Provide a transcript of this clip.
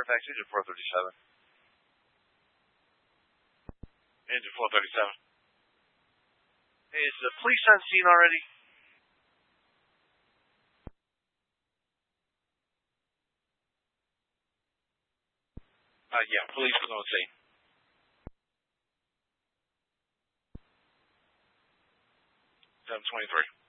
Halifax, engine 437. Engine 437. Hey, is the police on scene already? Yeah, police is on scene. 723.